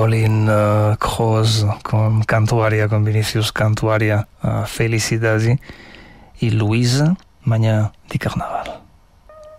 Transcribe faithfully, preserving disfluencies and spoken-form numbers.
Colin uh, Kroos con Cantuaria, con Vinicius Cantuaria, uh, Felicidade, e Luísa, Manhã de Carnaval.